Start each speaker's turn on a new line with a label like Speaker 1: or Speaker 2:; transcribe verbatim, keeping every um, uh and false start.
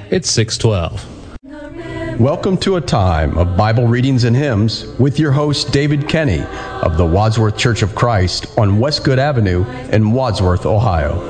Speaker 1: it's six twelve.
Speaker 2: Welcome to a time of Bible readings and hymns with your host, David Kenny of the Wadsworth Church of Christ on Westgood Avenue in Wadsworth, Ohio.